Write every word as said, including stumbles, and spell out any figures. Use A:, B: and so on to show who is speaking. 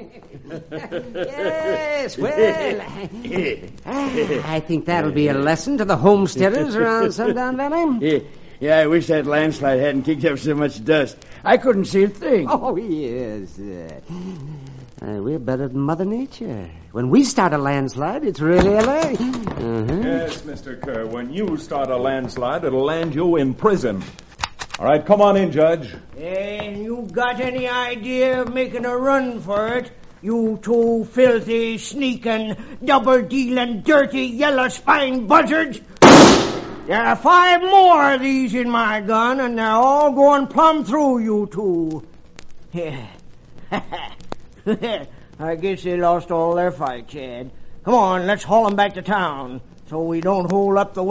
A: Yes, well, I think that'll be a lesson to the homesteaders around Sundown Valley.
B: Yeah, yeah, I wish that landslide hadn't kicked up so much dust. I couldn't see a thing.
A: Oh, yes. Uh, uh, we're better than Mother Nature. When we start a landslide, it's really a lie. Uh-huh.
C: Yes, Mister Kerr, when you start a landslide, it'll land you in prison. All right, come on in, Judge.
D: And you got any idea of making a run for it? You two filthy, sneaking, double-dealing, dirty, yellow-spined buzzards! There are five more of these in my gun, and they're all going plumb through you two. Yeah. I guess they lost all their fight, Chad. Come on, let's haul them back to town, so we don't hold up the